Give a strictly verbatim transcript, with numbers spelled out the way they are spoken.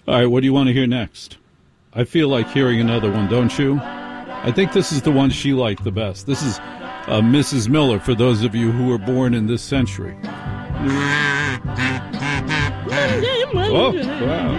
All right, what do you want to hear next? I feel like hearing another one, don't you? I think this is the one she liked the best. This is uh, Missus Miller, for those of you who were born in this century. Monday, Monday. Oh, wow.